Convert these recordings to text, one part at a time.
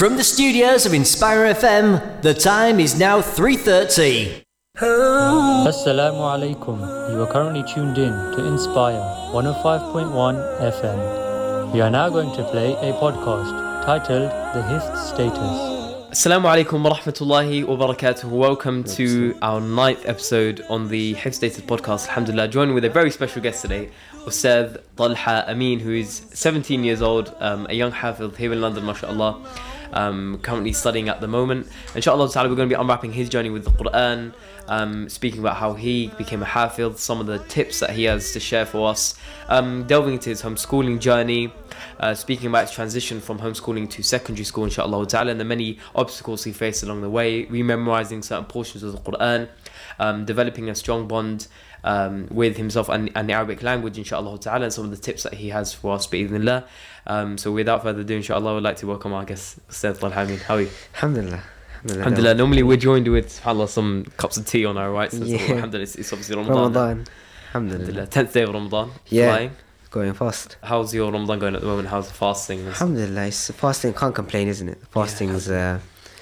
From the studios of Inspire FM, the time is now 3:30. Assalamu alaikum. You are currently tuned in to Inspire 105.1 FM. We are now going to play a podcast titled The Hifz Status. Assalamu alaikum wa rahmatullahi wa barakatuh. Welcome to our 9th episode on the Hifz Status podcast. Alhamdulillah, joining with a very special guest today, Ustadh Talha Amin, who is 17 years old, a young hafiz here in London, mashallah. Currently studying at the moment. Inshallah ta'ala, we're going to be unwrapping his journey with the Quran, speaking about how he became a hafiz, some of the tips that he has to share for us, delving into his homeschooling journey, speaking about his transition from homeschooling to secondary school, inshallah ta'ala, and the many obstacles he faced along the way, rememorizing certain portions of the Quran, developing a strong bond with himself and the Arabic language, inshallah ta'ala, and some of the tips that he has for us, bi'idhnillah. So without further ado, inshallah, I would like to welcome our guest, Ustadh Talha Amin. How are you? Alhamdulillah. Normally we're joined with, subhanAllah, some cups of tea on our right. So alhamdulillah, it's obviously Ramadan. Alhamdulillah. 10th day of Ramadan. Yeah. Flying. Going fast. How's your Ramadan going at the moment? How's the fasting? Alhamdulillah, fasting, can't complain, isn't it? Fasting's the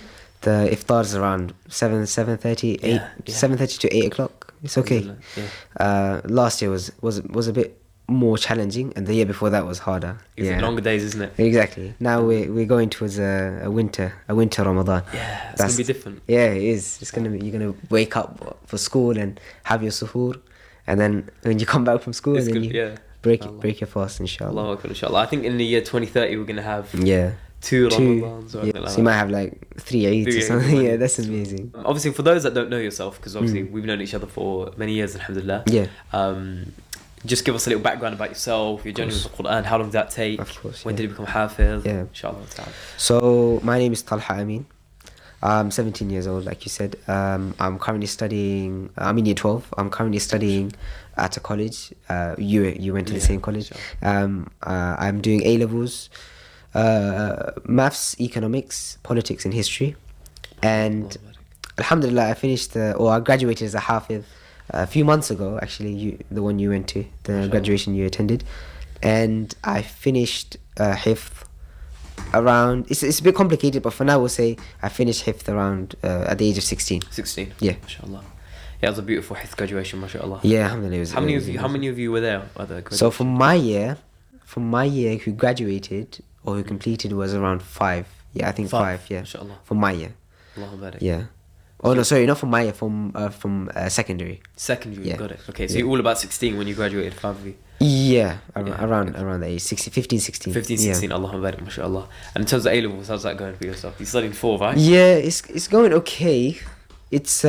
iftar's around 7:30, 8, 7:30 to 8 o'clock. It's okay. Last year was a bit more challenging, and the year before that was harder. Longer days, isn't it? Exactly. Now we're going towards a winter Ramadan. Yeah, it's gonna be different. Yeah, it is. It's gonna be, you're gonna wake up for school and have your suhoor, and then when you come back from school, break your fast, inshallah. Allahu Akbar, inshallah. I think in the year 2030 we're gonna have two Ramadans. So you might have like 3 Eids or something. Yeah, that's amazing. Obviously, for those that don't know yourself, because obviously we've known each other for many years, alhamdulillah. Yeah. Just give us a little background about yourself, your journey with the Quran. How long did that take? Of course. When did you become hafiz? Yeah. Inshallah ta'ala. So my name is Talha Amin. I'm 17 years old, like you said. I'm currently studying. I'm in year 12. I'm currently studying at a college. You went to the same college. Sure. I'm doing A levels, maths, economics, politics, and history. And alhamdulillah, I graduated as a hafiz a few months ago, actually, the one you went to, the graduation you attended. And I finished hifz around, it's a bit complicated, but for now we'll say I finished hifz around at the age of 16. 16? Yeah. MashaAllah. Yeah, it was a beautiful hifz graduation, mashallah. Yeah, alhamdulillah. How many of you were there at the graduation? So from my year who graduated or who completed was around 5. Yeah, I think 5, yeah. MashaAllah. From my year. Allahu barik. Yeah. Oh no, sorry, not from my year, from secondary. Secondary, Yeah. got it. Okay, so you're all about 16 when you graduated, 5 of you. Yeah, around the age, 15, 16. 15, 16, Allahu barik, mashallah. And in terms of A-levels, how's that going for yourself? You're studying 4, right? Yeah, it's going okay. It's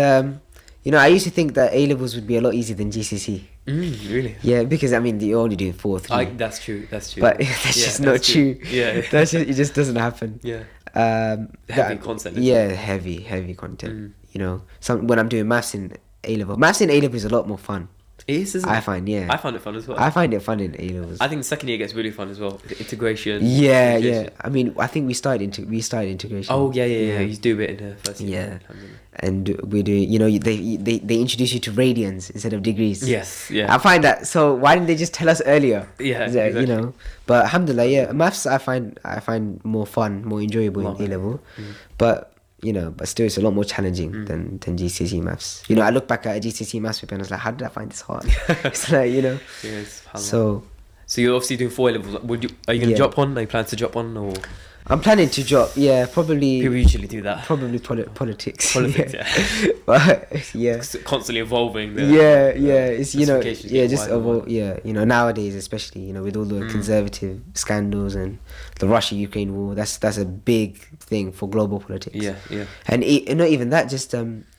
I used to think that A levels would be a lot easier than GCSE. Really? Yeah, because I mean you're only doing 4, 3. That's true. But that's just not true. Yeah. It just doesn't happen. Yeah. Heavy content. Heavy content. When I'm doing maths in A level is a lot more fun. It is, isn't it? I find it fun as well. I find it fun in A levels. I think the second year gets really fun as well. The integration. Yeah. I mean, I think we started integration. Oh yeah. You do a bit in the first year. Yeah. And we're doing, they introduce you to radians instead of degrees. Yes, yeah. I find that, so why didn't they just tell us earlier? Yeah, exactly. But alhamdulillah, yeah, maths I find more fun, more enjoyable in A level. But still it's a lot more challenging than GCSE maths. I look back at a GCSE maths paper and I was like, how did I find this hard? It's like, Yes, so you're obviously doing 4 levels. Are you going to drop one? Are you planning to drop one, or? I'm planning to drop, probably. People usually do that. Probably politics. Politics, yeah. But, yeah. It's constantly evolving. It's, just evolve. Nowadays, especially, with all the conservative scandals and the Russia-Ukraine war, that's a big thing for global politics. Yeah. And not even that, just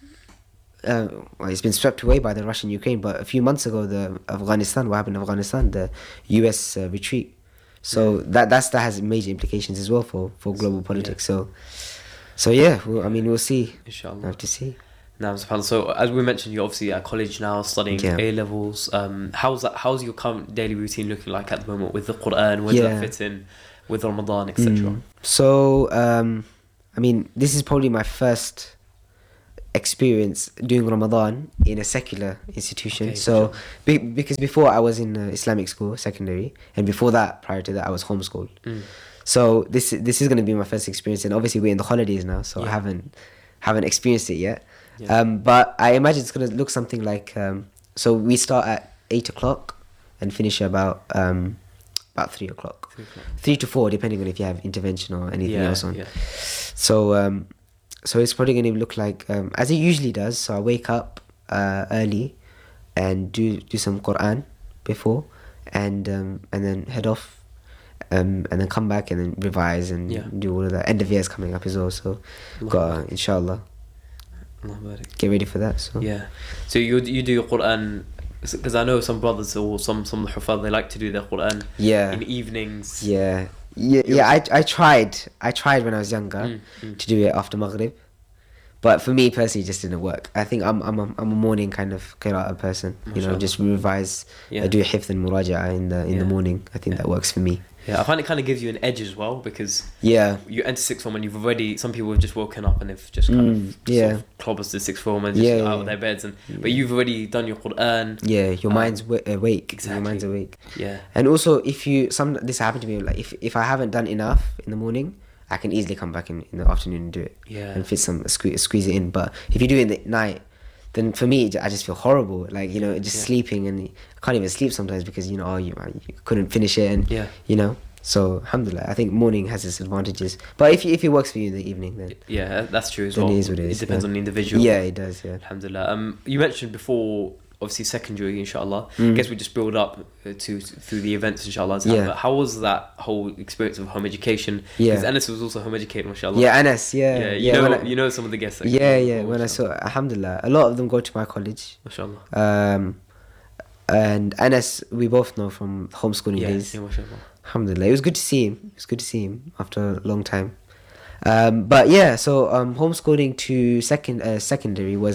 it's been swept away by the Russian-Ukraine, but a few months ago, what happened in Afghanistan, the US retreat. So that has major implications as well for global politics. So we'll see. Inshallah. I have to see. Now, subhanAllah. So as we mentioned, you're obviously at college now, studying A levels. How's your current daily routine looking like at the moment with the Quran? Where does that fit in with Ramadan, etc.? So this is probably my first experience doing Ramadan in a secular institution. Okay, so because before I was in Islamic school, secondary, and before that, prior to that, I was homeschooled. So this is going to be my first experience, and obviously we're in the holidays now, so I haven't experienced it yet. Yeah. But I imagine it's going to look something like so we start at 8 o'clock and finish about 3 o'clock. 3 to 4, depending on if you have intervention or anything else on. Yeah. So so it's probably going to look like as it usually does. So I wake up early and do some Quran before, and then head off, and then come back and then revise and do all of that. End of year is coming up as well, so got inshallah get ready for that. So Yeah. So you do your Quran, because I know some brothers or some Hufaz, they like to do their Quran in evenings. Yeah. I tried when I was younger to do it after Maghrib, but for me personally, it just didn't work. I think I'm a morning kind of qira'ah person. You know, just revise, do hifth and muraja'a in the morning. I think that works for me. Yeah, I find it kind of gives you an edge as well, because Yeah. you enter sixth form and you've already, some people have just woken up and they've just kind of sort of clobbers to sixth form and just out of their beds, but you've already done your Quran. Yeah, your mind's awake. Exactly. Your mind's awake. Yeah. And also, this happened to me, like if I haven't done enough in the morning, I can easily come back in the afternoon and do it. Yeah. And squeeze it in. But if you do it in the night, then for me, I just feel horrible. Like, you know, just sleeping, and I can't even sleep sometimes because, you know, you couldn't finish it, and you know. So alhamdulillah, I think morning has its advantages. But if it works for you in the evening, then that's true as then well. it is what it is. It depends on the individual. Yeah, it does. Yeah. Alhamdulillah. You mentioned before, obviously secondary, inshallah. I guess we just build up through the events, inshallah. Yeah. But how was that whole experience of home education? Yeah. Because Anas was also home educated, mashallah. Yeah, Anas. Yeah. You know some of the guests. That When I saw, alhamdulillah, a lot of them go to my college. Mashallah. And Anas, we both know from homeschooling days. Yeah, mashallah. Alhamdulillah, it was good to see him. After a long time. But yeah, so homeschooling to secondary was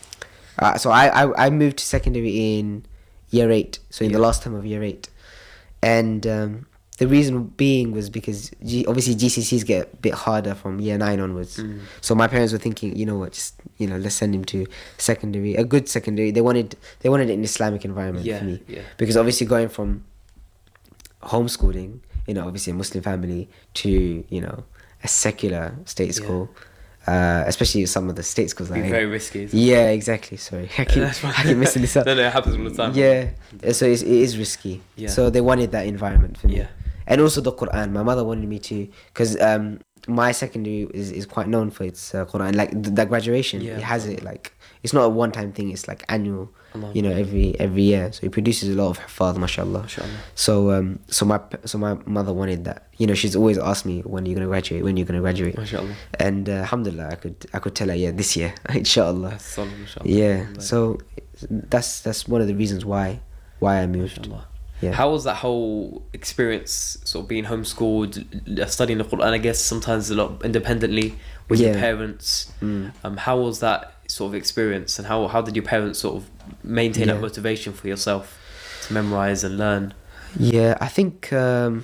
so I moved to secondary in year 8, so in the last term of year 8, and the reason being was because obviously GCSEs get a bit harder from year 9 onwards. So my parents were thinking, you know what, just, you know, let's send him to secondary, a good secondary. They wanted an Islamic environment for me, because obviously going from homeschooling, you know, obviously a Muslim family, to, you know, a secular state school, especially some of the state schools, like very risky. Yeah, exactly. Sorry, I keep messing this up. No, it happens all the time. Yeah, so it is risky. Yeah. So they wanted that environment for me. Yeah. And also the Quran. My mother wanted me to, because my secondary is quite known for its Quran. Like the graduation, it has it, like, it's not a one-time thing. It's like annual. You know, every year. So it produces a lot of hafadh, mashallah. So so my mother wanted that. You know, she's always asked me, when are you gonna graduate? Mashallah. And alhamdulillah, I could tell her, this year, inshallah. That's solid, mashallah. Yeah. So that's one of the reasons why I moved. Mashallah. Yeah. How was that whole experience, sort of being homeschooled, studying the Quran, I guess sometimes a lot independently with your parents? How was that sort of experience, and how did your parents sort of maintain that motivation for yourself to memorize and learn? Yeah, I think a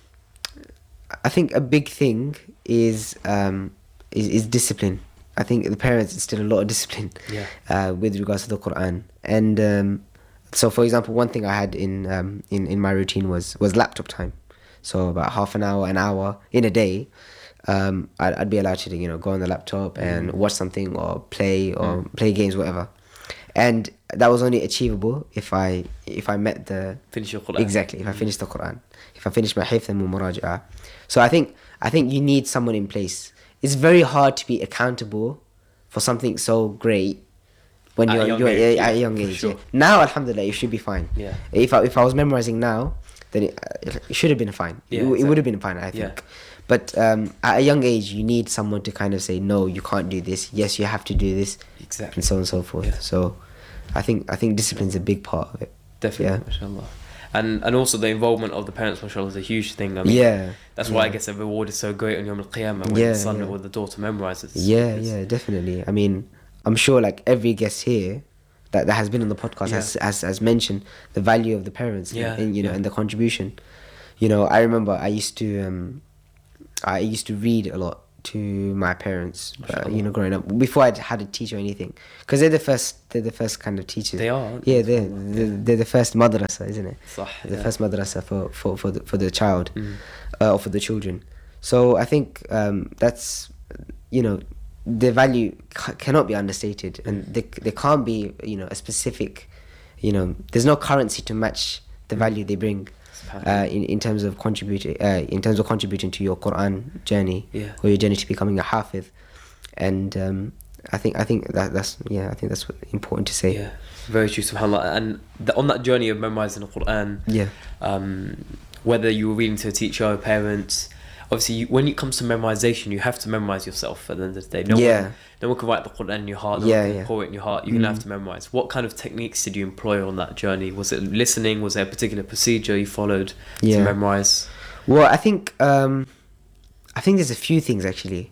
big thing is discipline. I think the parents instill a lot of discipline with regards to the Quran. And so, for example, one thing I had in my routine was laptop time. So about half an hour in a day, I'd be allowed to, you know, go on the laptop and watch something or play games, whatever. And that was only achievable if I met the finish your Quran. Exactly, if I finished the Quran, if I finished my hifth and muraja'a. So I think you need someone in place. It's very hard to be accountable for something so great when you're at a young age. Sure. Yeah. Now, alhamdulillah, you should be fine. Yeah. If I was memorizing now, then it should have been fine. Yeah, it exactly. would have been fine, I think. Yeah. But at a young age, you need someone to kind of say, no, you can't do this. Yes, you have to do this. Exactly. And so on and so forth. Yeah. So I think discipline's a big part of it. Definitely, mashallah. And also the involvement of the parents, mashallah, is a huge thing. I mean, that's why I guess the reward is so great on Yawm al-Qiyamah when the son or the daughter memorizes. Yeah, definitely. I mean, I'm sure like every guest here that has been on the podcast has mentioned the value of the parents and the contribution. You know, I remember I used to read a lot to my parents, MashaAllah. growing up, before I had a teacher or anything, because they're the first kind of teachers. They are, aren't Yeah, they? they're the first madrasa, isn't it? صح, The yeah. first madrasa for the child, or for the children. So I think that's, the value cannot be understated, and there can't be, a specific, there's no currency to match the value they bring. In terms of contributing to your Quran journey, Yeah. or your journey to becoming a hafiz, and I think that's important to say. Yeah, very true, subhanAllah. And on that journey of memorizing the Quran, Yeah. Whether you were reading to a teacher or parents, obviously when it comes to memorization, you have to memorize yourself at the end of the day. No one can write the Quran in your heart, no one can pour it in your heart. You're going to have to memorize. What kind of techniques did you employ on that journey? Was it listening? Was there a particular procedure you followed to memorize? Well, I think there's a few things actually.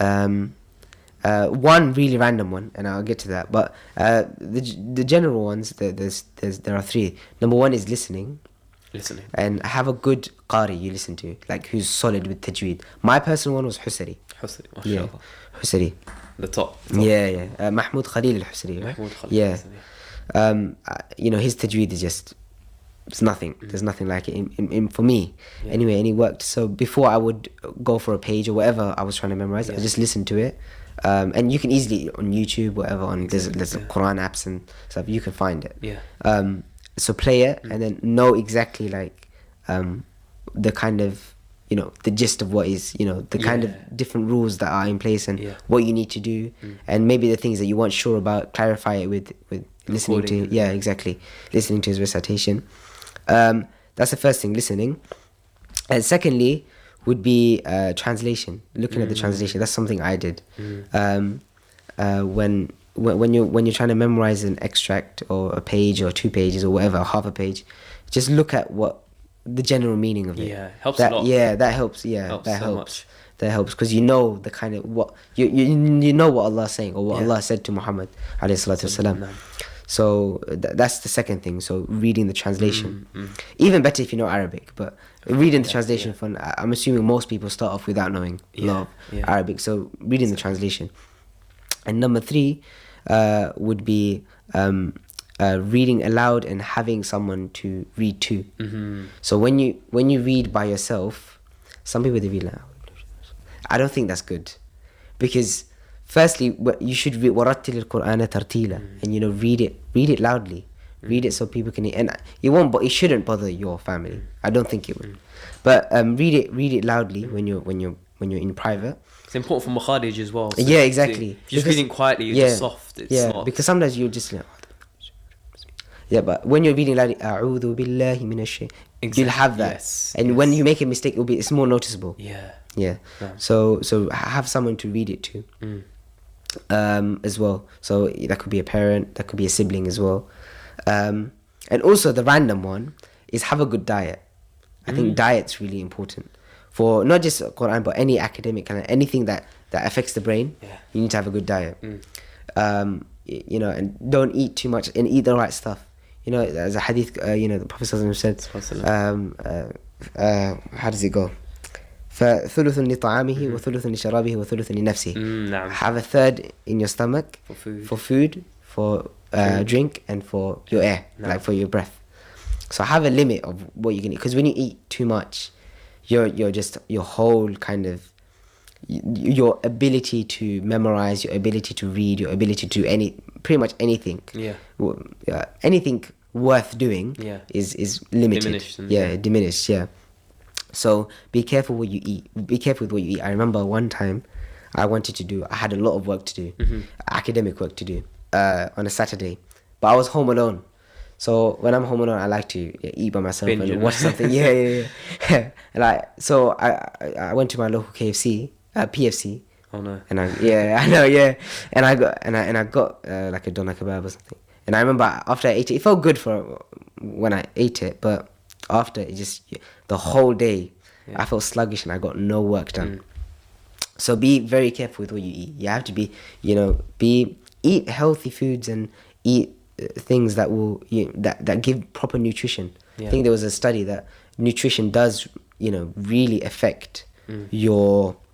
One really random one, and I'll get to that. But the general ones, there are three. Number one is listening. Listening. And have a good qari you listen to, like who's solid with tajweed. My personal one was Husari. Husari, Yeah, mashallah. Husari. The top. Yeah. Mahmoud Khalil al-Husari. Right? Mahmoud Khalil Yeah. al-Husari. His tajweed is just, it's nothing. There's nothing like it for me. Yeah. Anyway, and he worked. So before I would go for a page or whatever I was trying to memorize, I just listened to it. And you can easily on YouTube, whatever, there's Quran apps and stuff. You can find it. Yeah. So play it and then know exactly like the kind of, the gist of what is, the kind of different rules that are in place and what you need to do, and maybe the things that you weren't sure about, clarify it with listening to, listening to his recitation. That's the first thing, listening. And secondly would be translation, looking at the translation. That's something I did. When you're trying to memorize an extract or a page or 2 pages or whatever, half a page, just look at what the general meaning of it. Yeah, helps a lot. Yeah, that helps. Yeah, Helps that so helps. much. That helps because you know the kind of what you know what Allah is saying or what Allah said to Muhammad alayhi salatu wasalam. So that's the second thing. So reading the translation, even better if you know Arabic. But reading the translation, I'm assuming most people start off without knowing a lot of Arabic. So reading the translation. And number 3 would be reading aloud and having someone to read to. So when you read by yourself, some people they read loud. I don't think that's good, because firstly you should read وَرَتِّلِ الْقُرْآنَ تَرْتِيلًا, and read it loudly, read it so people can, and it shouldn't bother your family. I don't think it would, but read it loudly when you're in private. It's important for makharij as well. So Yeah, exactly. If you're just reading quietly, you're just soft. It's not. Because sometimes you're just like, but when you're reading loudly, أعوذ بالله من الشيطان, you'll have that. Yes, and when you make a mistake, it's more noticeable. Yeah. So have someone to read it to, as well. So that could be a parent, that could be a sibling as well. And also the random one is have a good diet. I think diet's really important for not just Quran but any academic and anything that affects the brain. You need to have a good diet. And don't eat too much and eat the right stuff. As a hadith, the Prophet said, how does it go? فثلث لطعامه وثلث لشرابه وثلث لنفسه. Have a third in your stomach for food, for drink, and for your air, like for your breath. So have a limit of what you can eat, because when you eat too much, your whole kind of your ability to memorize, your ability to read, your ability to do pretty much anything. Anything worth doing is limited. Diminished. So be careful what you eat. Be careful with what you eat. I remember one time I had a lot of work to do, academic work to do, on a Saturday, but I was home alone. So when I'm home alone, I like to eat by myself and watch something. And I went to my local KFC, PFC. Oh no. And I know. And I got like a doner kebab or something. And I remember after I ate it felt good for when I ate it, but after it just the whole day I felt sluggish and I got no work done. So be very careful with what you eat. You have to be, eat healthy foods and eat things that will that give proper nutrition. I think there was a study that nutrition does really affect your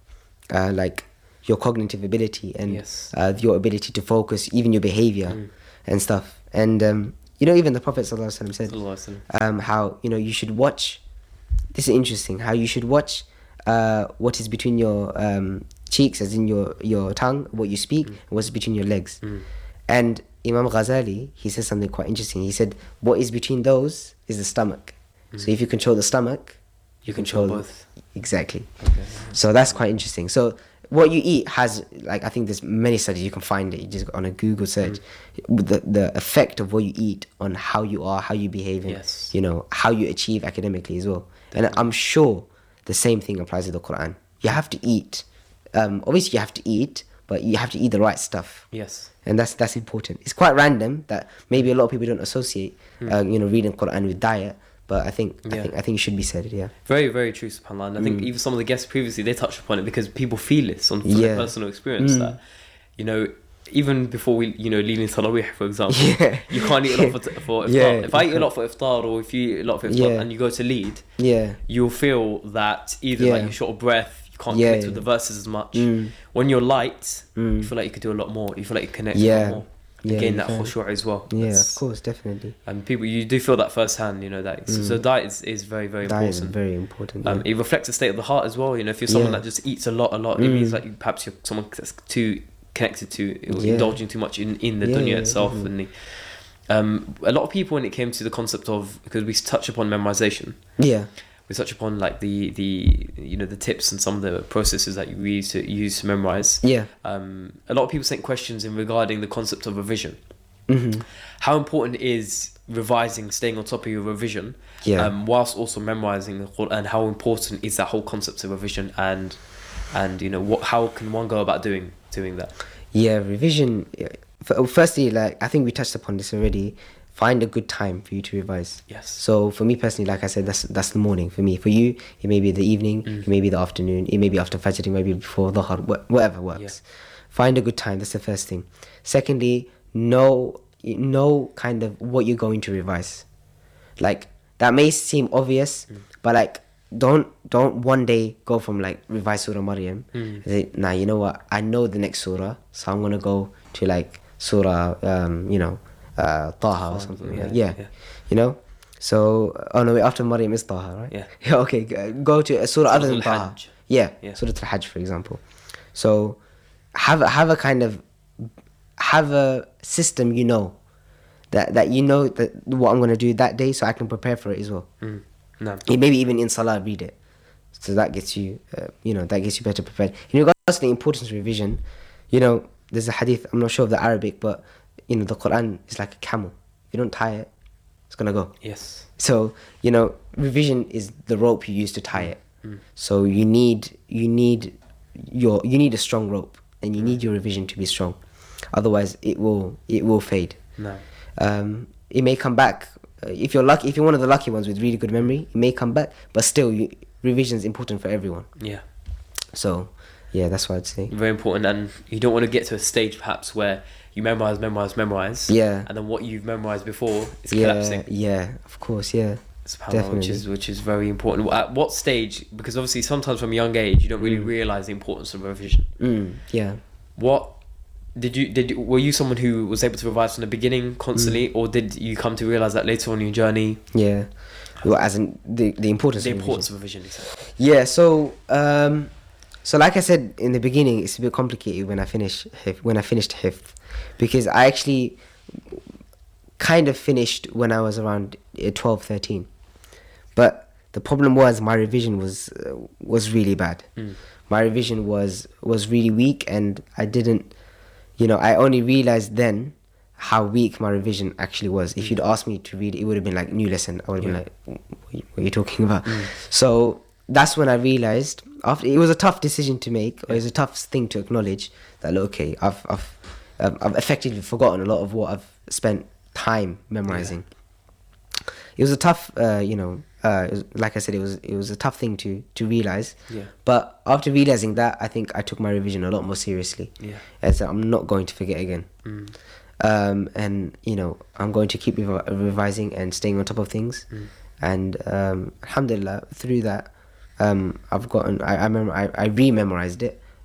like your cognitive ability and Yes. your ability to focus, even your behavior and stuff. And you know, even the Prophet sallallahu alaihi wasallam said Sallallahu alaihi wasallam. how, you know, you should watch. This is interesting. How you should watch what is between your cheeks, as in your tongue, what you speak, and what's between your legs. And Imam Ghazali, he says something quite interesting. He said, what is between those is the stomach. So if you control the stomach, you control both. Exactly. Okay. So that's quite interesting. So what you eat has, like, I think there's many studies, you can find it. You just on a Google search, the effect of what you eat on how you are, how you behave, and Yes. you know, how you achieve academically as well. And I'm sure the same thing applies to the Quran. You have to eat. Obviously, you have to eat, but you have to eat the right stuff. Yes. And that's important. It's quite random that maybe a lot of people don't associate, you know, reading Quran with diet. But I think it should be said. Yeah. Very, very true, subhanAllah. And I think even some of the guests previously, they touched upon it because people feel this on Yeah. personal experience that, you know, even before we, you know, leaving Tarawih, for example, Yeah. you can't eat a lot for iftar. Yeah, If I eat a lot for iftar, or if you eat a lot for iftar Yeah. and you go to lead, Yeah. you'll feel that either Yeah. like you're short of breath, you can't Yeah, connect yeah. with the verses as much. When you're light, you feel like you could do a lot more. You feel like you connect a Yeah. lot more. You Yeah, gain you that can. khushu' as well. Yeah, That's- of course, definitely. And people, you do feel that firsthand, you know, that. So diet is very, very Diet is important. very important. Yeah. It reflects the state of the heart as well. You know, if you're someone Yeah. that just eats a lot, it means like perhaps you're someone that's too connected to, or Yeah. indulging too much in the Yeah, dunya yeah, itself. And a lot of people, when it came to the concept of, because we touch upon memorization, Yeah. we touch upon like the you know, the tips and some of the processes that you use to memorize. Yeah. A lot of people sent questions in regarding the concept of revision. Mm-hmm. How important is revising, staying on top of your revision, Yeah. whilst also memorizing the Quran? How important is that whole concept of revision, and you know, how can one go about doing that? Yeah, revision. Firstly, like, I think we touched upon this already. Find a good time for you to revise. Yes. So for me personally, like I said, that's the morning for me. For you, it may be the evening, it may be the afternoon, it may be after Fajr, maybe before Dhuhr, whatever works. Yeah. Find a good time. That's the first thing. Secondly, know kind of what you're going to revise. Like, that may seem obvious, but like, don't one day go from like revise Surah Maryam and say, nah, you know what, I know the next surah, so I'm gonna go to like Surah you know, Taha or something. Yeah. You know, so wait, after Maryam is Taha, right? Yeah. Okay, go to a surah other than Surah Taha. Al-Hajj. Yeah, Yeah. Surah Al-Hajj, for example. So have a kind of, have a system, you know, that you know that what I'm gonna do that day, so I can prepare for it as well. No. Maybe even in Salah, read it. So that gets you, you know, that gets you better prepared. In regards to the importance of revision, you know, there's a hadith, I'm not sure of the Arabic, but, you know, the Quran is like a camel. If you don't tie it, it's going to go. Yes. So, you know, revision is the rope you use to tie it. So you need a strong rope, and you need your revision to be strong. Otherwise, it will fade. No. It may come back. If you're lucky, if you're one of the lucky ones with really good memory, it may come back. But still, revision is important for everyone. Yeah. So, yeah, that's what I'd say. Very important, and you don't want to get to a stage perhaps where you memorize, Yeah. and then what you've memorized before is Yeah, collapsing. yeah, of course, yeah. SubhanAllah, which is very important. At what stage? Because obviously, sometimes from a young age, you don't really realize the importance of revision. Yeah. What were you someone who was able to revise from the beginning constantly, or did you come to realize that later on in your journey? Yeah. Well, as in the importance. The of importance revision. of revision. Exactly. Yeah. So like I said in the beginning, it's a bit complicated when I finished Hifth, because I actually kind of finished when I was around 12, 13. But the problem was my revision was really bad. My revision was really weak, and I didn't, you know, I only realized then how weak my revision actually was. If you'd asked me to read it, it would have been like new lesson. I would have been like, what are you talking about? So that's when I realized, after, it was a tough decision to make, or it was a tough thing to acknowledge, that look, okay, I've effectively forgotten a lot of what I've spent time memorizing. It was a tough, like I said, it was a tough thing to realize. Yeah. But after realizing that, I think I took my revision a lot more seriously. Yeah. And so I'm not going to forget again. And you know, I'm going to keep revising and staying on top of things. And alhamdulillah, through that, I've gotten. I remember I re-memorized it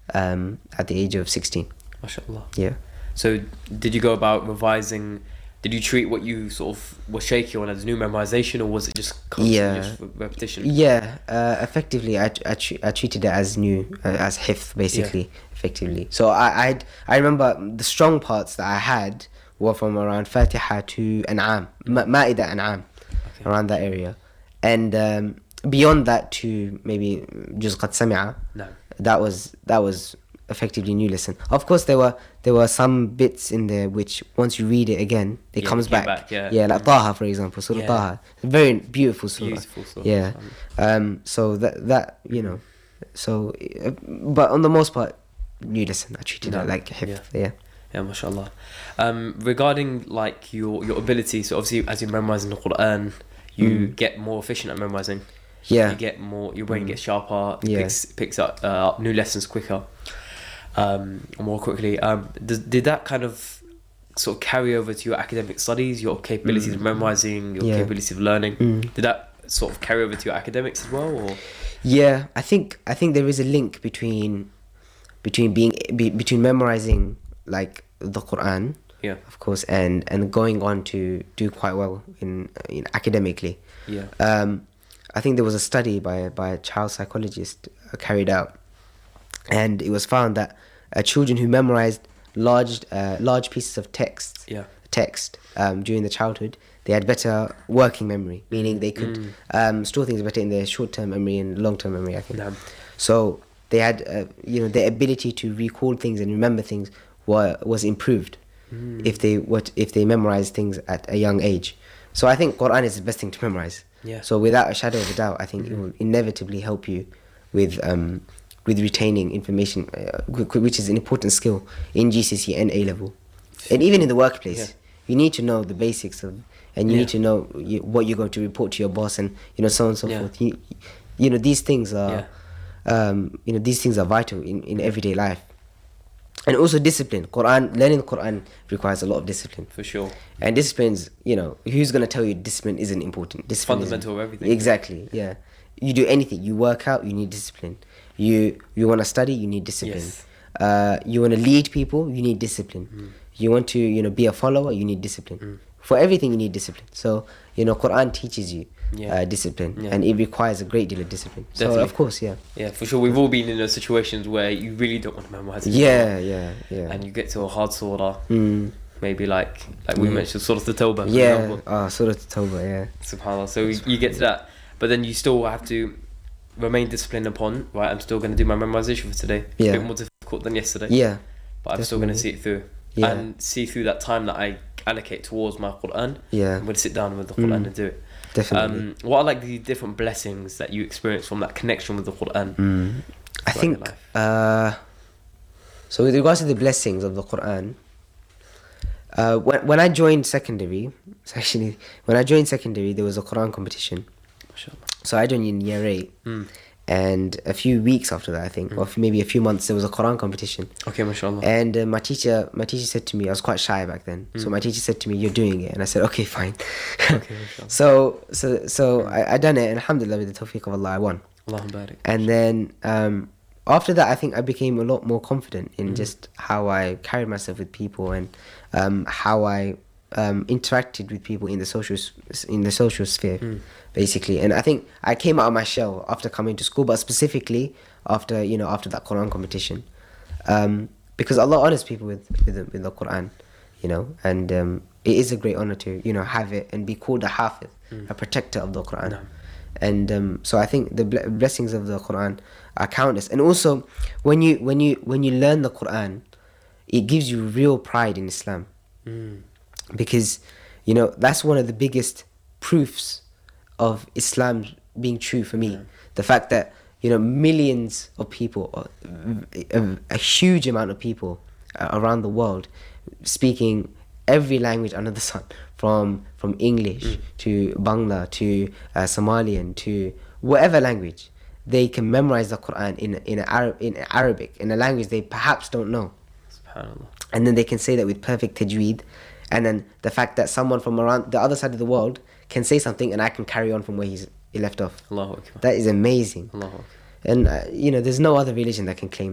at the age of 16. MashaAllah. Yeah. So did you go about revising? Did you treat what you sort of were shaky on as new memorization, or was it just constantly just repetition? Yeah, effectively, I treated it as new, as hifth, basically, effectively. So I remember the strong parts that I had were from around Fatiha to An'am, Ma'idah An'am, around that area. And beyond that to maybe Juz Qad Sami'a, that was effectively new lesson. Of course, there were some bits in there which once you read it again, it comes back. Like Taha, for example, Surah Taha, very beautiful surah. Beautiful surah. Yeah. So that you know, so but on the most part, new lesson. I treated it like hifth. Yeah, mashallah. Regarding like your ability, so obviously as you're memorizing the Quran, you get more efficient at memorizing. Yeah. You get more, your brain gets sharper, picks up new lessons quicker. More quickly. Did that kind of sort of carry over to your academic studies, your capabilities of memorizing, your capabilities of learning? Did that sort of carry over to your academics as well? Or? Yeah, I think there is a link between memorizing like the Quran, of course, and going on to do quite well in academically. I think there was a study by a child psychologist carried out, and it was found that children who memorized large pieces of text during the childhood, they had better working memory, meaning they could store things better in their short-term memory and long-term memory, I think. So they had their ability to recall things and remember things was improved if they memorized things at a young age. So I think Quran is the best thing to memorize. So without a shadow of a doubt, I think it will inevitably help you with retaining information, which is an important skill in GCSE and A level, and even in the workplace. You need to know the basics of, and you need to know what you're going to report to your boss, and so on and so forth. These things are, these things are vital in everyday life. And also discipline. Learning the Quran requires a lot of discipline. For sure. And discipline's, who's going to tell you discipline isn't important? Discipline fundamental of everything. Exactly, yeah. You do anything, you work out, you need discipline. You want to study, you need discipline. You want to lead people, you need discipline. You want to, be a follower, you need discipline. For everything, you need discipline. So, Quran teaches you discipline, and it requires a great deal of discipline. Definitely. So, of course, Yeah, for sure. We've all been in those situations where you really don't want to memorize it. Yeah. And you get to a hard surah, maybe like we mentioned, Surah At-Tawbah. Surah At-Tawbah, yeah. SubhanAllah. So you get to that, but then you still have to remain disciplined upon, right, I'm still going to do my memorization for today. It's a bit more difficult than yesterday. But I'm still going to see it through. And see through that time that I allocate towards my Quran. I'm going to sit down with the Quran and do it. Definitely. What are like the different blessings that you experience from that connection with the Quran? I think, so with regards to the blessings of the Quran, when I joined secondary, there was a Quran competition. So I joined in year 8, and a few weeks after that, I think, or maybe a few months, there was a Quran competition. Okay, mashallah. And my teacher said to me, I was quite shy back then, so my teacher said to me, "You're doing it," and I said, "Okay, fine." Okay, mashallah. So I done it, and alhamdulillah, with the tawfiq of Allah, I won. Allahumma barik. And then after that, I think I became a lot more confident in just how I carried myself with people, and how I interacted with people in the social sphere, basically. And I think I came out of my shell after coming to school, but specifically after that Quran competition, because Allah honors people with the Quran, and it is a great honor to have it and be called a hafiz, a protector of the Quran. And so I think the blessings of the Quran are countless. And also when you learn the Quran, it gives you real pride in Islam, because that's one of the biggest proofs of Islam being true for me. The fact that millions of people, a huge amount of people around the world, speaking every language under the sun, from English to Bangla to Somalian to whatever language, they can memorize the Quran in Arabic, in a language they perhaps don't know. SubhanAllah. And then they can say that with perfect tajweed. And then the fact that someone from around the other side of the world can say something and I can carry on from where he left off. Allahu Akbar. That is amazing. Allahu Akbar. And there's no other religion that can claim that.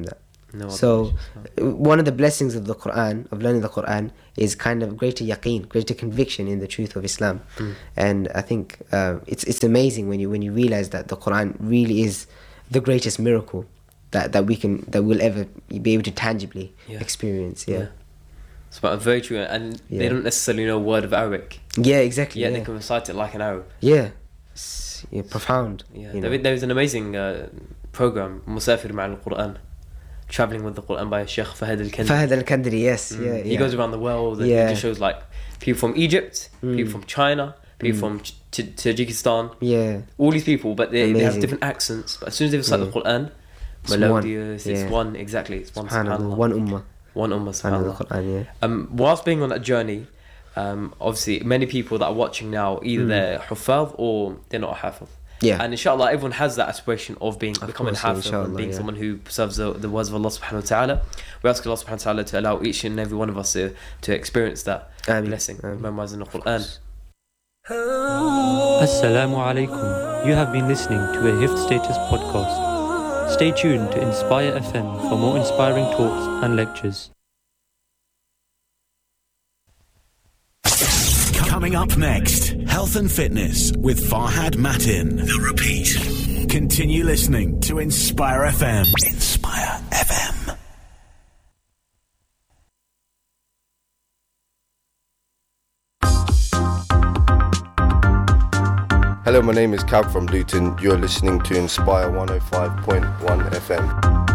No other So knowledge. one of the blessings of the Quran, of learning the Quran, is kind of greater yaqeen, greater conviction in the truth of Islam. And I think it's amazing when you realize that the Quran really is the greatest miracle that we'll ever be able to tangibly experience. Yeah. It's very true, and they don't necessarily know a word of Arabic. Yeah, exactly. Yet they can recite it like an Arab. Yeah. Profound. Yeah. You know. There was an amazing program, Musafir Ma'al Quran, traveling with the Quran by Sheikh Fahad Al-Kandari. Fahad Al-Kandari, yes. Yeah, He goes around the world and he just shows like people from Egypt, people from China, people from Tajikistan. Yeah. All these people, but they have Amazing. different accents. But as soon as they recite the Quran, melodious, it's one, exactly. It's one, SubhanAllah. One ummah. One ummah, SubhanAllah. subhanAllah. Quran, Whilst being on that journey, obviously many people that are watching now, either they're Huffaz or they're not a Hafiz. Yeah. And inshallah, everyone has that aspiration of becoming course, yeah, Hafiz and inshallah, being yeah. someone who preserves the words of Allah subhanahu wa ta'ala. We ask Allah subhanahu wa ta'ala to allow each and every one of us to experience that Ameen. blessing, Ameen. memorizing the Quran. Assalamu alaikum. You have been listening to a Hifz Status podcast. Stay tuned to Inspire FM for more inspiring talks and lectures. Coming up next, Health and Fitness with Farhad Matin. The repeat. Continue listening to Inspire FM. Inspire FM. Hello, my name is Cab from Luton. You're listening to Inspire 105.1 FM.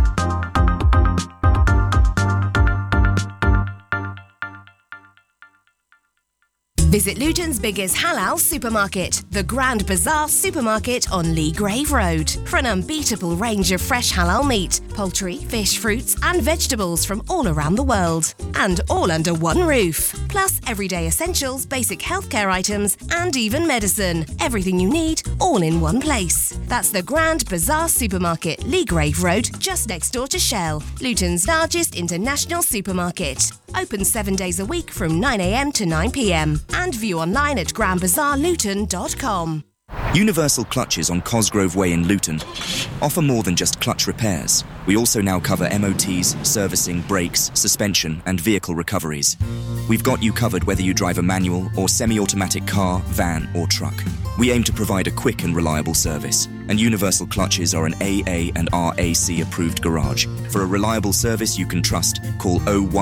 Visit Luton's biggest halal supermarket, the Grand Bazaar Supermarket on Lee Grave Road, for an unbeatable range of fresh halal meat, poultry, fish, fruits and vegetables from all around the world. And all under one roof. Plus everyday essentials, basic healthcare items and even medicine. Everything you need, all in one place. That's the Grand Bazaar Supermarket, Lee Grave Road, just next door to Shell, Luton's largest international supermarket. Open 7 days a week from 9 a.m. to 9 p.m. And view online at grandbazaarluton.com. Universal Clutches on Cosgrove Way in Luton offer more than just clutch repairs. We also now cover MOTs, servicing, brakes, suspension and vehicle recoveries. We've got you covered whether you drive a manual or semi-automatic car, van or truck. We aim to provide a quick and reliable service, and Universal Clutches are an AA and RAC approved garage. For a reliable service you can trust, call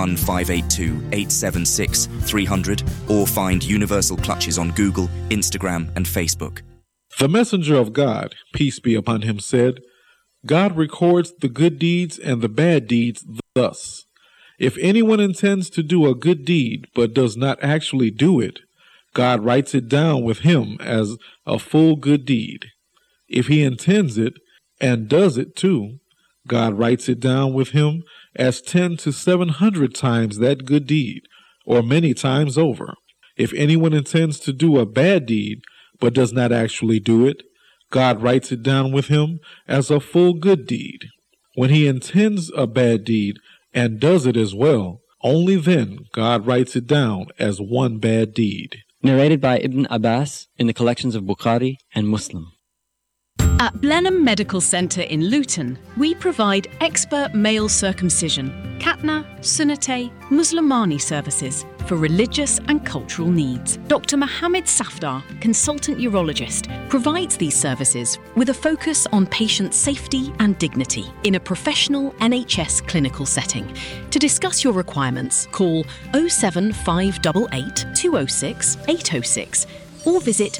01582 876 300 or find Universal Clutches on Google, Instagram and Facebook. The messenger of God, peace be upon him, said, God records the good deeds and the bad deeds thus. If anyone intends to do a good deed but does not actually do it, God writes it down with him as a full good deed. If he intends it and does it too, God writes it down with him as 10 to 700 times that good deed, or many times over. If anyone intends to do a bad deed but does not actually do it, God writes it down with him as a full good deed. When he intends a bad deed and does it as well, only then God writes it down as one bad deed. Narrated by Ibn Abbas in the collections of Bukhari and Muslim. At Blenheim Medical Centre in Luton, we provide expert male circumcision, Khatna, Sunnate, Muslimani services for religious and cultural needs. Dr. Mohammed Safdar, consultant urologist, provides these services with a focus on patient safety and dignity in a professional NHS clinical setting. To discuss your requirements, call 07588 206 806 or visit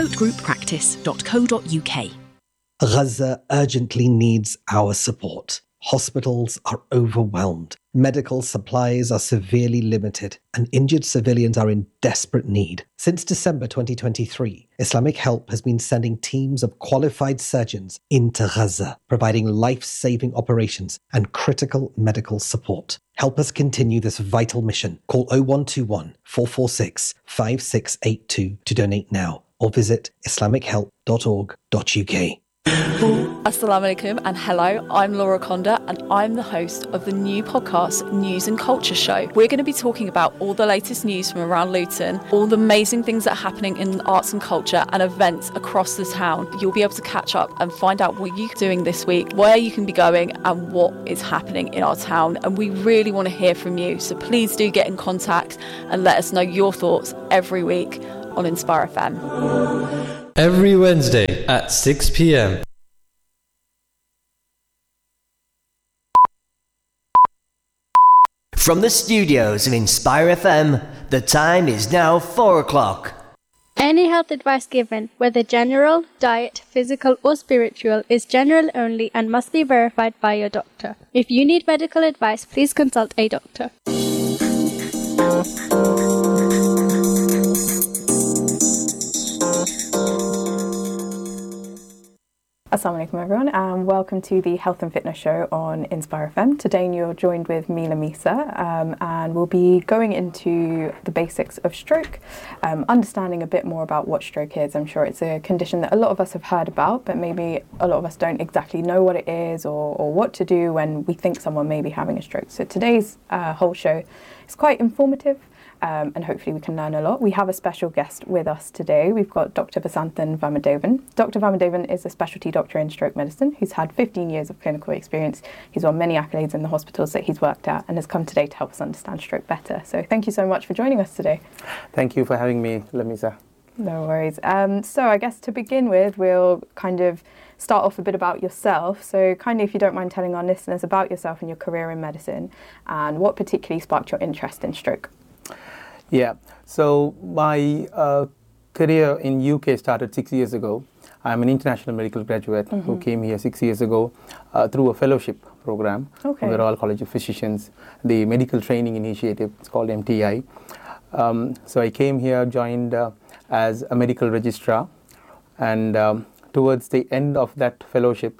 biscoatgrouppractice.co.uk. Gaza urgently needs our support. Hospitals are overwhelmed. Medical supplies are severely limited, and injured civilians are in desperate need. Since December 2023, Islamic Help has been sending teams of qualified surgeons into Gaza, providing life-saving operations and critical medical support. Help us continue this vital mission. Call 0121 446 5682 to donate now, or visit islamichelp.org.uk. Assalamu alaikum and hello, I'm Laura Conda and I'm the host of the new podcast News and Culture Show. We're going to be talking about all the latest news from around Luton, all the amazing things that are happening in arts and culture and events across the town. You'll be able to catch up and find out what you're doing this week, where you can be going and what is happening in our town. And we really want to hear from you, so please do get in contact and let us know your thoughts every week on Inspire FM. Every Wednesday at 6 p.m. From the studios of Inspire FM, the time is now 4 o'clock. Any health advice given, whether general, diet, physical or spiritual, is general only and must be verified by your doctor. If you need medical advice, please consult a doctor. Assalamu alaikum everyone and welcome to the Health and Fitness Show on Inspire FM. Today you're joined with me, Lamisa, and we'll be going into the basics of stroke, understanding a bit more about what stroke is. I'm sure it's a condition that a lot of us have heard about, but maybe a lot of us don't exactly know what it is or what to do when we think someone may be having a stroke. So today's whole show is quite informative. And hopefully we can learn a lot. We have a special guest with us today. We've got Dr. Vasanthan Vamadevan. Dr. Vamadevan is a specialty doctor in stroke medicine who's had 15 years of clinical experience. He's won many accolades in the hospitals that he's worked at and has come today to help us understand stroke better. So thank you so much for joining us today. Thank you for having me, Lamisa. No worries. So I guess to begin with, we'll kind of start off a bit about yourself. So kindly, if you don't mind telling our listeners about yourself and your career in medicine and what particularly sparked your interest in stroke. Yeah, so my career in UK started 6 years ago. I'm an international medical graduate who came here 6 years ago through a fellowship program from the Royal College of Physicians, the medical training initiative. It's called MTI. So I came here, joined as a medical registrar, and towards the end of that fellowship,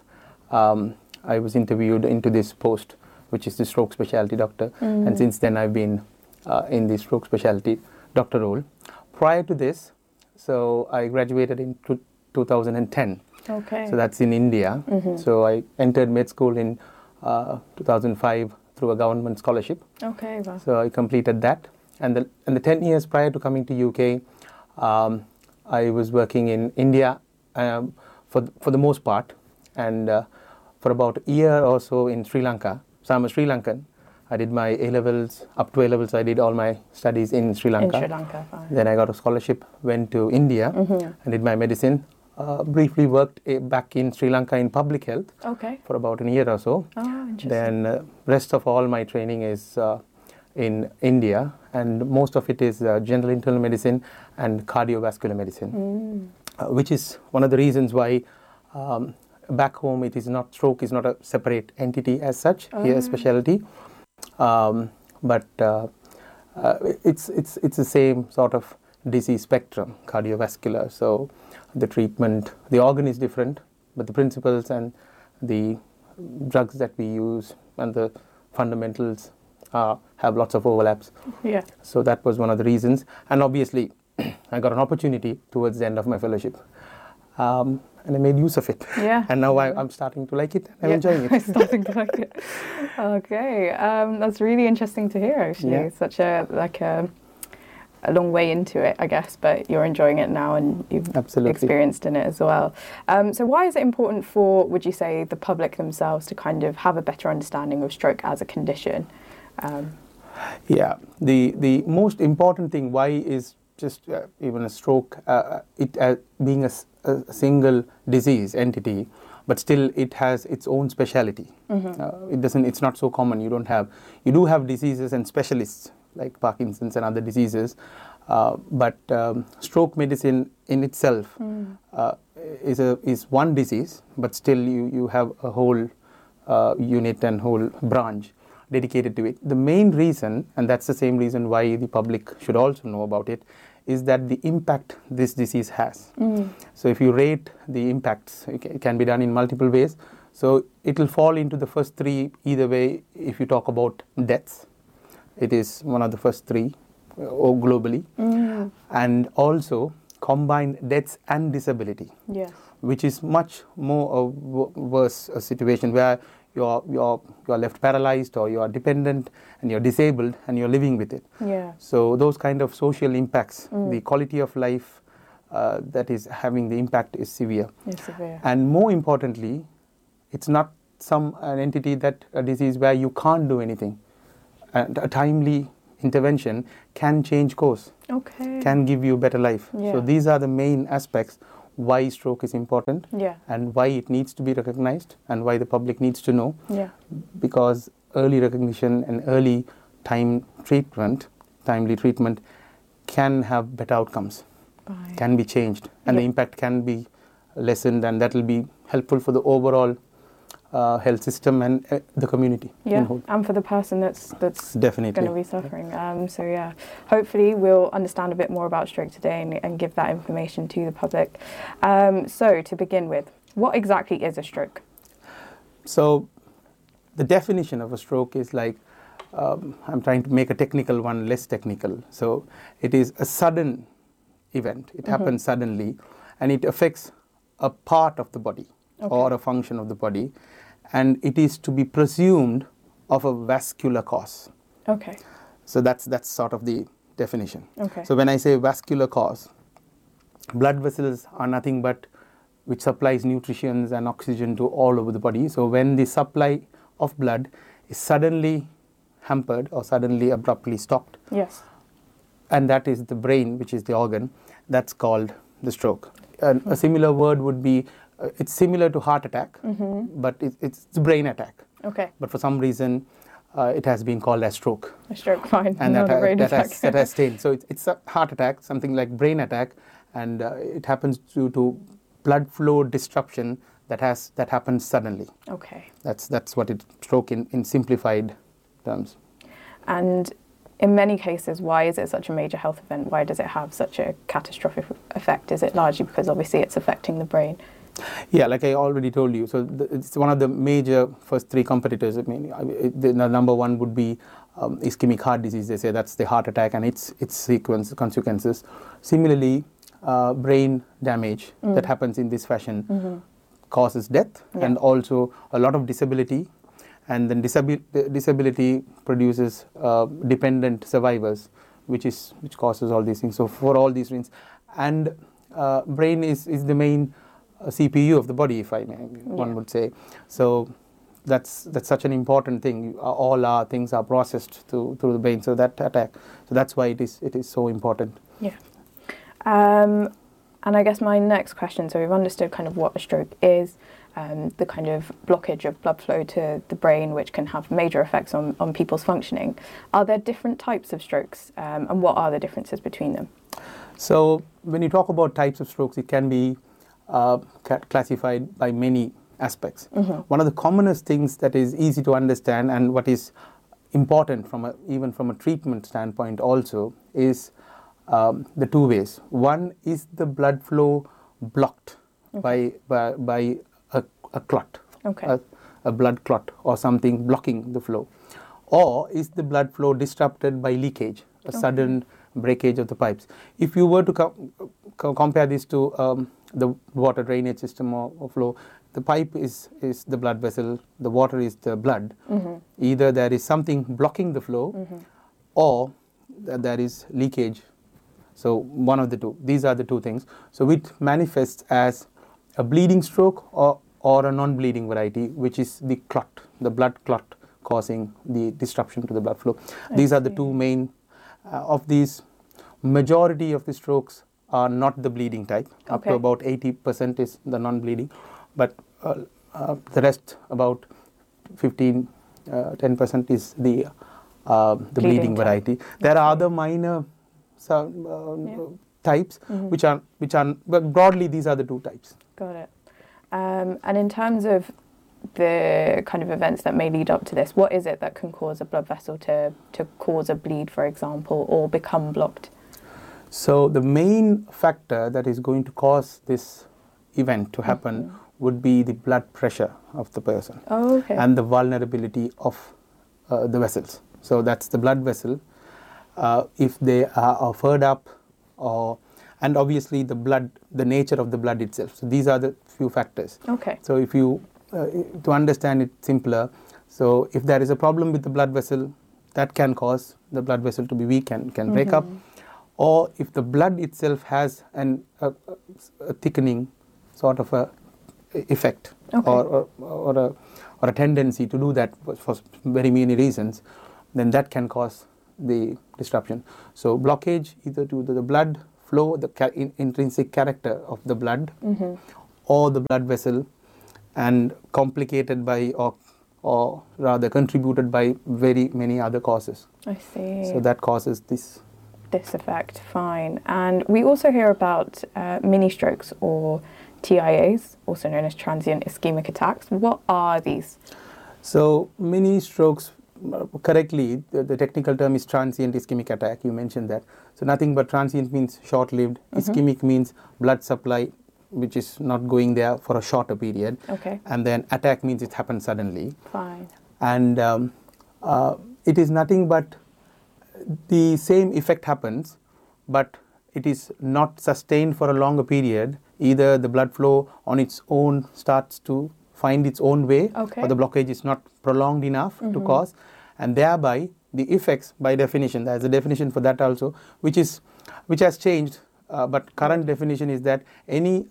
I was interviewed into this post, which is the stroke specialty doctor, and since then I've been in the stroke specialty doctor role. Prior to this, so I graduated in 2010. Okay. So that's in India. So I entered med school in 2005 through a government scholarship. Okay. Wow. So I completed that, and the 10 years prior to coming to UK, I was working in India for the most part, and for about a year or so in Sri Lanka. So I'm a Sri Lankan. I did my A-levels, up to A-levels, I did all my studies in Sri Lanka. In Sri Lanka, fine. Then I got a scholarship, went to India and did my medicine. Briefly worked back in Sri Lanka in public health for about a year or so. Oh, interesting. Then rest of all my training is in India, and most of it is general internal medicine and cardiovascular medicine, which is one of the reasons why back home it is not, stroke is not a separate entity as such, here a specialty. But it's the same sort of disease spectrum, cardiovascular. So the treatment, the organ is different, but the principles and the drugs that we use and the fundamentals have lots of overlaps. Yeah. So that was one of the reasons. And obviously, I got an opportunity towards the end of my fellowship. And I made use of it. Yeah. And now I'm starting to like it. I'm enjoying it. I'm starting to like it. Okay. That's really interesting to hear, actually. Yeah. Such a long way into it, I guess, but you're enjoying it now and you've experienced in it as well. So why is it important for, would you say, the public themselves to kind of have a better understanding of stroke as a condition? Yeah. The most important thing, why is just even a stroke, being a single disease entity, but still it has its own speciality. It's not so common. You do have diseases and specialists like Parkinson's and other diseases, but stroke medicine in itself is one disease, but still you have a whole unit and whole branch dedicated to it. The main reason, and that's the same reason why the public should also know about it, is that the impact this disease has. So if you rate the impacts, it can be done in multiple ways. So it will fall into the first three either way. If you talk about deaths, it is one of the first three globally. And also combined deaths and disability. Yes. which is much more worse a situation where you're left paralyzed, or you are dependent and you're disabled and you're living with it. Yeah. So those kind of social impacts, the quality of life that is having the impact is severe. It's severe. And more importantly, it's not an entity a disease where you can't do anything. And a timely intervention can change course, can give you better life. Yeah. So these are the main aspects why stroke is important, and why it needs to be recognized, and why the public needs to know. Because early recognition and early timely treatment can have better outcomes, can be changed, and the impact can be lessened, and that will be helpful for the overall health system and the community. And for the person that's definitely going to be suffering. So hopefully we'll understand a bit more about stroke today and give that information to the public. So to begin with, what exactly is a stroke? So the definition of a stroke is like, I'm trying to make a technical one less technical. So it is a sudden event. It happens suddenly, and it affects a part of the body or a function of the body, and it is to be presumed of a vascular cause. So that's sort of the definition. So when I say vascular cause, blood vessels are nothing but which supplies nutrition and oxygen to all over the body. So when the supply of blood is suddenly hampered or suddenly abruptly stopped, and that is the brain, which is the organ, that's called the stroke. And a similar word would be, it's similar to heart attack, but it's a brain attack. But for some reason, it has been called as stroke. A stroke, fine. And not a brain attack. that has stayed. So it's a heart attack, something like brain attack, and it happens due to blood flow disruption that happens suddenly. That's what it's stroke in simplified terms. And in many cases, why is it such a major health event? Why does it have such a catastrophic effect? Is it largely because obviously it's affecting the brain? Yeah, like I already told you. So it's one of the major first three competitors. I mean, the number one would be ischemic heart disease. They say that's the heart attack and its consequences. Similarly, brain damage that happens in this fashion causes death and also a lot of disability. And then disability produces dependent survivors, which causes all these things. So for all these reasons, and brain is the main CPU of the body, if I may, one would say. So that's such an important thing. All our things are processed through the brain. So that attack. So that's why it is so important. Yeah. And I guess my next question. So we've understood kind of what a stroke is. The kind of blockage of blood flow to the brain, which can have major effects on people's functioning. Are there different types of strokes, and what are the differences between them? So when you talk about types of strokes, it can be classified by many aspects. One of the commonest things that is easy to understand and what is important even from a treatment standpoint also is the two ways. One is the blood flow blocked by a clot, a blood clot or something blocking the flow, or is the blood flow disrupted by leakage, a sudden breakage of the pipes. If you were to compare this to the water drainage system or flow, the pipe is the blood vessel, the water is the blood. Either there is something blocking the flow or there is leakage. So one of the two. These are the two things. So it manifests as a bleeding stroke or a non-bleeding variety, which is the clot, the blood clot causing the disruption to the blood flow. These are the two main of these. Majority of the strokes are not the bleeding type. Up to about 80% is the non-bleeding, but the rest, about 10% is the bleeding variety. There are other minor types, which are, but broadly these are the two types. Got it. And in terms of the kind of events that may lead up to this, what is it that can cause a blood vessel to cause a bleed, for example, or become blocked? So the main factor that is going to cause this event to happen would be the blood pressure of the person and the vulnerability of the vessels. So that's the blood vessel. If they are furred up, and obviously the nature of the blood itself. So these are the few factors. Okay. So if you, to understand it simpler, so if there is a problem with the blood vessel, that can cause the blood vessel to be weak and can break up. Or if the blood itself has a thickening sort of a effect, or a tendency to do that for very many reasons, then that can cause the disruption. So blockage either to the blood flow, the intrinsic character of the blood, or the blood vessel, and complicated by or rather contributed by very many other causes. I see. So that causes this effect. Fine. And we also hear about mini strokes or TIAs, also known as transient ischemic attacks. What are these? So mini strokes, correctly, the technical term is transient ischemic attack. You mentioned that. So nothing but transient means short-lived. Ischemic means blood supply which is not going there for a shorter period. Okay. And then attack means it happens suddenly. Fine. And it is nothing but the same effect happens, but it is not sustained for a longer period. Either the blood flow on its own starts to find its own way, or the blockage is not prolonged enough to cause, and thereby the effects, by definition, there is a definition for that also, which has changed, but current definition is that any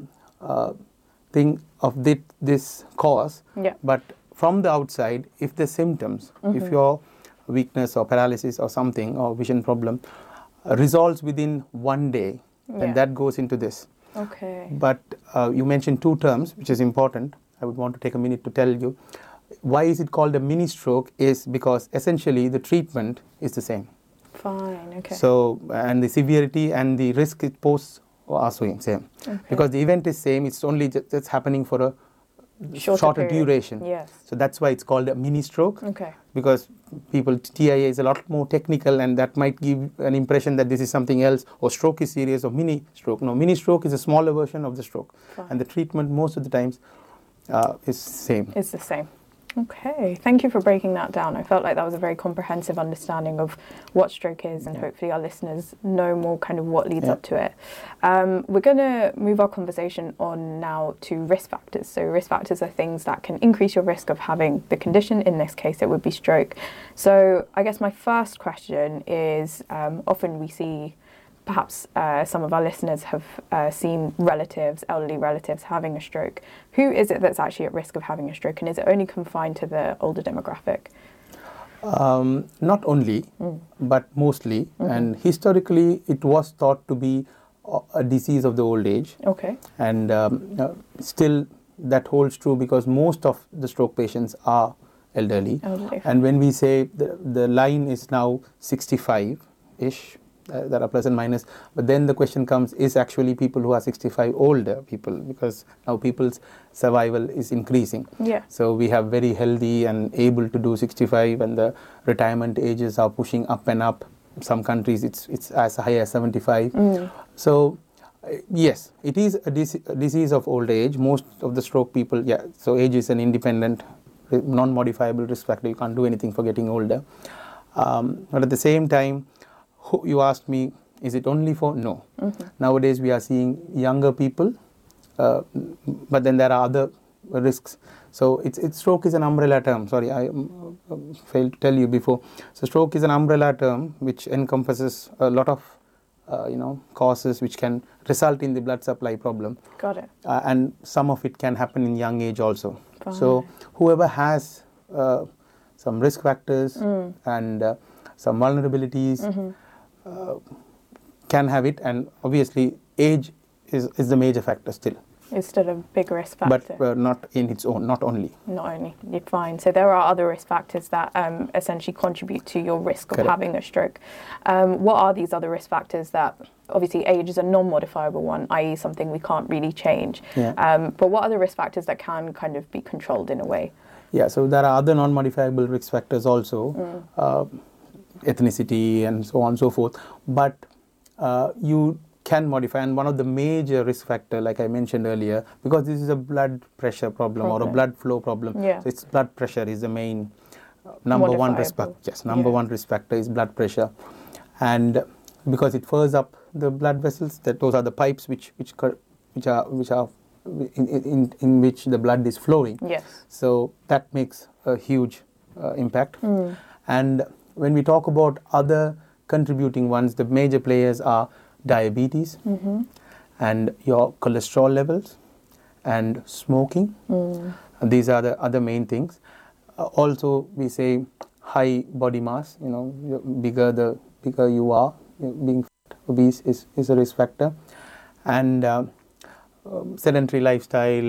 thing of this cause, but from the outside, if the symptoms, if your weakness or paralysis or something, or vision problem resolves within 1 day, then that goes into this. Okay. But you mentioned two terms, which is important. I would want to take a minute to tell you. Why is it called a mini stroke is because essentially the treatment is the same. Fine, okay. So, and the severity and the risk it poses are same. Okay. Because the event is same, it's only just happening for a shorter duration. Yes. So that's why it's called a mini stroke. Okay. Because TIA is a lot more technical, and that might give an impression that this is something else, or stroke is serious, or mini stroke. No, mini stroke is a smaller version of the stroke. Fine. And the treatment most of the times is same. It's the same. Okay, thank you for breaking that down. I felt like that was a very comprehensive understanding of what stroke is, and hopefully our listeners know more kind of what leads up to it. We're going to move our conversation on now to risk factors. So risk factors are things that can increase your risk of having the condition. In this case, it would be stroke. So I guess my first question is, often we see perhaps some of our listeners have seen relatives, elderly relatives, having a stroke. Who is it that's actually at risk of having a stroke, and is it only confined to the older demographic? Not only, but mostly. And historically, it was thought to be a disease of the old age. Okay. And still that holds true, because most of the stroke patients are elderly. And when we say the line is now 65-ish, there are plus and minus, but then the question comes, is actually people who are 65 older people, because now people's survival is increasing. Yeah. So we have very healthy and able to do 65, and the retirement ages are pushing up and up. Some countries it's as high as 75. So yes, it is a disease of old age. Most of the stroke people, so age is an independent, non-modifiable risk factor. You can't do anything for getting older. But at the same time, you asked me, is it only for? No. Nowadays we are seeing younger people, but then there are other risks. So stroke is an umbrella term. Sorry, I failed to tell you before. So stroke is an umbrella term which encompasses a lot of causes which can result in the blood supply problem. Got it. And some of it can happen in young age also. Fine. So whoever has some risk factors and some vulnerabilities can have it, and obviously age is the major factor still. It's still a big risk factor. But not in its own, not only. Not only, you're fine. So there are other risk factors that essentially contribute to your risk of having a stroke. What are these other risk factors that, obviously age is a non-modifiable one, i.e. something we can't really change. But what are the risk factors that can kind of be controlled in a way? Yeah, so there are other non-modifiable risk factors also, ethnicity and so on and so forth. But you can modify, and one of the major risk factor, like I mentioned earlier, because this is a blood pressure problem or a blood flow problem. So it's blood pressure is the main number one risk factor. Yes, number one risk factor is blood pressure, and because it furs up the blood vessels, those are the pipes which are in which the blood is flowing. Yes. So that makes a huge impact. And when we talk about other contributing ones, the major players are diabetes and your cholesterol levels and smoking. These are the other main things. Also, we say high body mass. You know, the bigger you are, being fat, obese is a risk factor, and sedentary lifestyle,